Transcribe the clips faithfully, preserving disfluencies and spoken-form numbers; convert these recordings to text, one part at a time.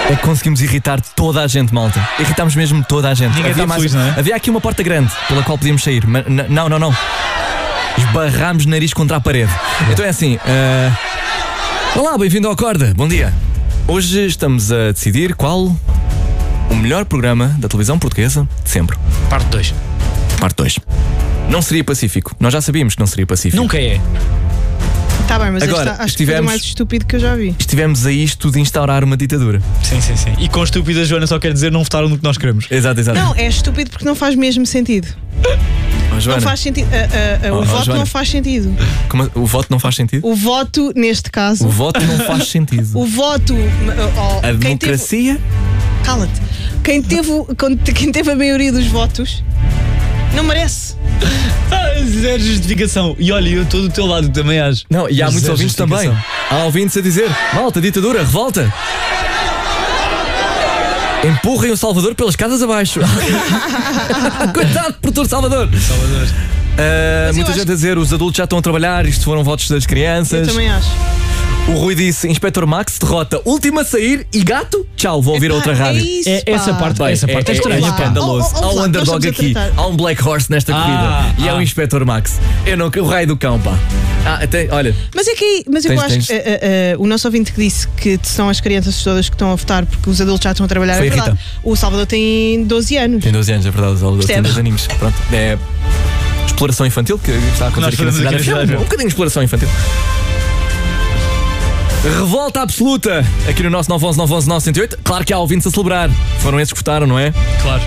é que conseguimos irritar toda a gente, malta. Irritámos mesmo toda a gente. Ninguém Havia, mais... feliz, não é? Havia aqui uma porta grande pela qual podíamos sair, mas n- não, não, não. Esbarrámos o nariz contra a parede. Então é assim. Uh... Olá, bem-vindo ao Acorda. Bom dia. Hoje estamos a decidir qual o melhor programa da televisão portuguesa de sempre. Parte dois. Parte dois. Não seria Pacífico. Nós já sabíamos que não seria Pacífico. Nunca é. Tá bem, mas Agora, esta, acho estivemos... que foi o mais estúpido que eu já vi. Estivemos a isto de instaurar uma ditadura. Sim, sim, sim. E com estúpida, Joana, só quer dizer não votaram no que nós queremos. Exato, exato. Não, é estúpido porque não faz mesmo sentido. Oh, Joana. Não faz sentido. Uh, uh, uh, Oh, o oh, voto Joana. não faz sentido. Como, o voto não faz sentido? O voto, neste caso. O voto não faz sentido. O voto. Uh, oh, A quem democracia? Teve, cala-te. Quem teve, o- quem teve a maioria dos votos não merece. Ah, zero justificação. E olha, eu estou do teu lado também, acho. Não, e há muitos Zero ouvintes também. justificação. Há ouvintes a dizer: malta, ditadura, revolta. Empurrem o Salvador pelas casas abaixo. Coitado, produtor Salvador. Salvador. Uh, Mas muita eu gente acho- a dizer: os adultos já estão a trabalhar, isto foram votos das Eu crianças. também acho. O Rui disse: Inspector Max, derrota, última a sair e gato, tchau, vou ouvir a outra Epá, rádio. É isso, É, essa pá. parte, Bem, essa parte é, é, estranha. é pá. escandaloso. Oh, oh, oh, Há um Vlad, underdog nós estamos a aqui, tratar. há um Black Horse nesta Ah, corrida e é ah. o Inspector Max. Eu não, o raio do cão, pá. Ah, até, olha, Mas é que mas eu Tens- acho tens- que uh, uh, uh, o nosso ouvinte que disse que são as crianças todas que estão a votar porque os adultos já estão a trabalhar. Foi É a verdade. O Salvador tem doze anos. tem doze anos, é verdade, os Salvador tem Percebes? doze aninhos. Pronto, é exploração infantil que está a acontecer Nós aqui na fazemos cidade. aqui na Um, cidade. um bocadinho de exploração infantil. Revolta absoluta aqui no nosso nove um um nove um um nove zero oito. Claro que há ouvintes a celebrar. Foram esses que votaram, não é? Claro.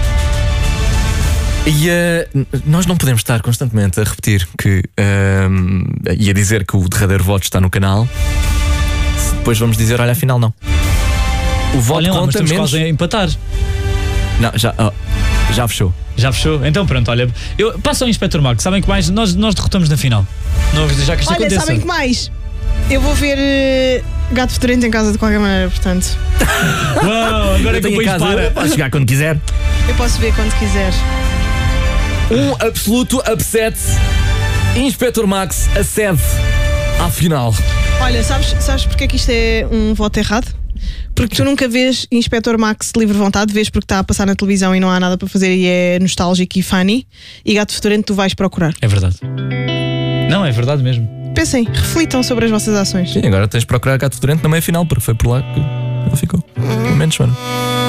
E uh, n- nós não podemos estar constantemente a repetir que um, e a dizer que o derradeiro voto está no canal, se depois vamos dizer, olha, afinal não. O voto Olhem lá, mas conta estamos menos. quase a empatar. Não, já, oh, já fechou. Já fechou? Então pronto, olha. Eu, passa ao Inspector Max. Sabem que mais? Nós, nós derrotamos na final. Não vamos deixar que isto Olha, aconteça. sabem que mais? Eu vou ver uh, Gato Fedorento em casa de qualquer maneira, portanto. Uau, agora é que o tenho país em casa, para. pode chegar quando quiser. Eu posso ver quando quiser. Um absoluto upset. Inspector Max acede à final. Olha, sabes, sabes porque é que isto é um voto errado? Porque tu nunca vês Inspector Max de livre vontade, vês porque está a passar na televisão e não há nada para fazer e é nostálgico e funny. E Gato Fedorento tu vais procurar. É verdade. Não, é verdade mesmo. Pensem, reflitam sobre as vossas ações. Sim, agora tens de procurar Gato Fedorento na meia final, porque foi por lá que ele ficou. Pelo menos, mano.